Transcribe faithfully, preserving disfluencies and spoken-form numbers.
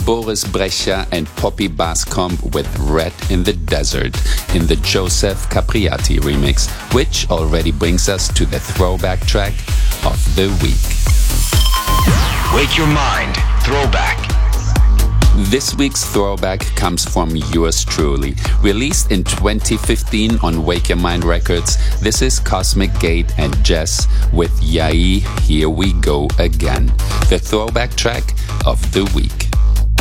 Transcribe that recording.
Boris Brejcha and Poppy Bascomb with Red in the Desert in the Joseph Capriati remix, which already brings us to the throwback track of the week. Wake Your Mind Throwback. This week's throwback comes from yours truly. Released in twenty fifteen on Wake Your Mind Records, this is Cosmic Gate and Jess with Yai, Here We Go Again, the throwback track of the week.